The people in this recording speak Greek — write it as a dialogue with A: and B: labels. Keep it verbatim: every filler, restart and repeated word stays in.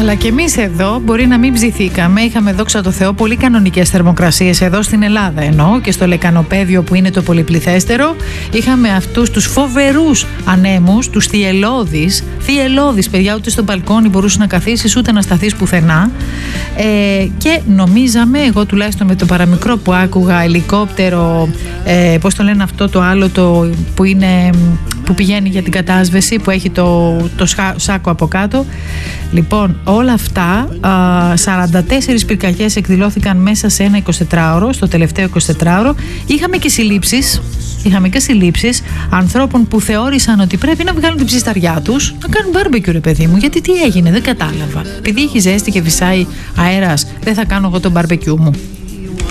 A: Αλλά και εμείς εδώ μπορεί να μην ψηθήκαμε. Είχαμε, δόξα τω Θεώ, πολύ κανονικές θερμοκρασίες εδώ στην Ελλάδα. Ενώ και στο Λεκανοπέδιο που είναι το πολυπληθέστερο, είχαμε αυτούς τους φοβερούς ανέμους, τους θυελώδεις. Θυελώδεις, παιδιά, ούτε στο μπαλκόνι μπορούσε να καθίσεις ούτε να σταθείς πουθενά. Ε, και νομίζαμε, εγώ τουλάχιστον με το παραμικρό που άκουγα, ελικόπτερο, ε, πώς το λένε αυτό το άλλο το, που είναι, που πηγαίνει για την κατάσβεση, που έχει το, το σάκο από κάτω. Λοιπόν, όλα αυτά, α, σαράντα τέσσερις πυρκαγιές εκδηλώθηκαν μέσα σε ένα εικοσιτετράωρο, στο τελευταίο εικοσιτετράωρο. Είχαμε και συλλήψεις, είχαμε και συλλήψεις ανθρώπων που θεώρησαν ότι πρέπει να βγάλουν την ψισταριά τους, να κάνουν μπάρμπεκιου, ρε παιδί μου. Γιατί τι έγινε, δεν κατάλαβα. Επειδή έχει ζέστη και φυσάει αέρας, δεν θα κάνω εγώ το μπάρμπεκιου μου.